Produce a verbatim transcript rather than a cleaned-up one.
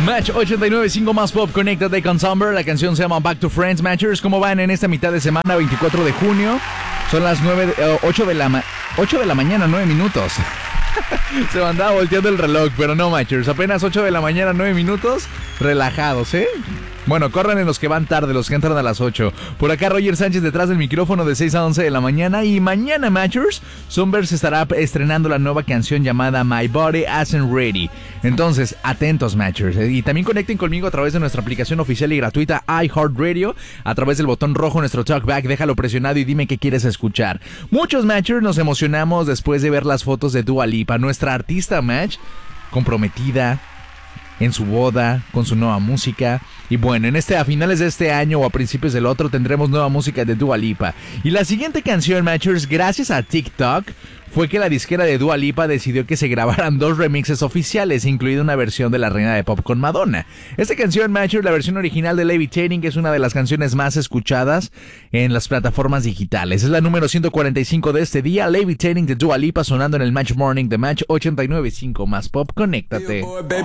Match ochenta y nueve punto cinco más pop, conéctate con Summer. La canción se llama Back to Friends. Matchers, ¿cómo van en esta mitad de semana? veinticuatro de junio. Son las nueve, uh, ocho de la ma- ocho de la mañana, nueve minutos. Se me andaba volteando el reloj, pero no, Matchers. Apenas ocho de la mañana, nueve minutos. Relajados, ¿eh? Bueno, corran en los que van tarde, los que entran a las ocho. Por acá Roger Sánchez detrás del micrófono de seis a once de la mañana. Y mañana, Matchers, Sunburst estará estrenando la nueva canción llamada My Body Isn't Ready. Entonces, atentos, Matchers. Y también conecten conmigo a través de nuestra aplicación oficial y gratuita iHeartRadio. A través del botón rojo, nuestro talkback, déjalo presionado y dime qué quieres escuchar. Muchos, Matchers, nos emocionamos después de ver las fotos de Dua Lipa, nuestra artista, Match, comprometida en su boda, con su nueva música. Y bueno, en este, a finales de este año o a principios del otro tendremos nueva música de Dua Lipa. Y la siguiente canción, Matchers, gracias a TikTok, fue que la disquera de Dua Lipa decidió que se grabaran dos remixes oficiales, incluida una versión de La Reina de Pop con Madonna. Esta canción, Matchers, la versión original de Levitating, es una de las canciones más escuchadas en las plataformas digitales. Es la número ciento cuarenta y cinco de este día, Levitating de Dua Lipa, sonando en el Match Morning de Match ochenta y nueve punto cinco más pop. Conéctate.